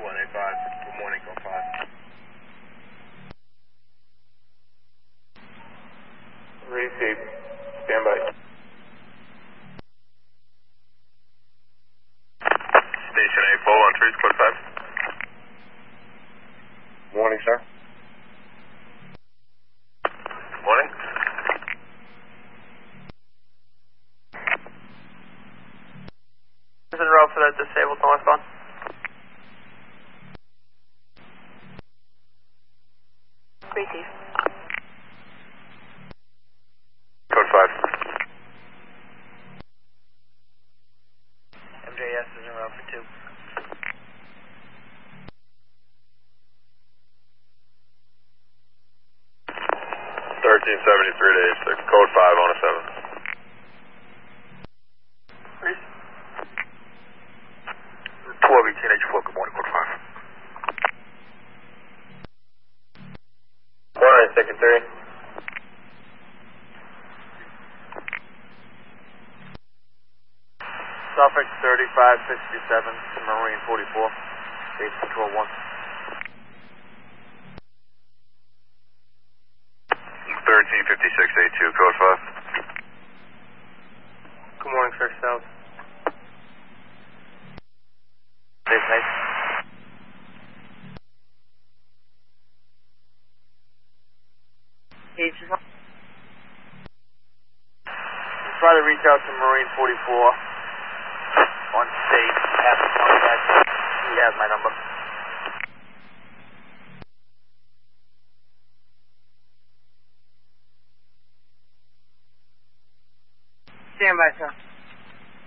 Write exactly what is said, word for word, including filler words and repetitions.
one eight five. Good morning, code five. Received. Stand by. Station eight, Polo on three, code five. Morning, sir. Morning. Is en route for that disabled northbound? Receive. Code five. M J S is en route for two. thirteen seventy-three to eight six, code five on a seven. Please. twelve eighteen H four, good morning, code five. one nine second three. Suffolk thirty-five sixty-seven to Marine forty-four. Base control one. thirteen fifty-six eight two, code five. Good morning, sir. South. Base night. Agent. Try to reach out to Marine forty-four on state. Have him contact. He has my number. Stand by, sir.